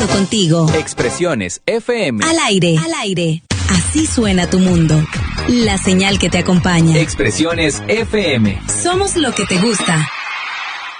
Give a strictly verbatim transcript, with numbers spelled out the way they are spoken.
contacto contigo. Expresiones F M. Al aire, al aire. Así suena tu mundo. La señal que te acompaña. Expresiones F M. Somos lo que te gusta.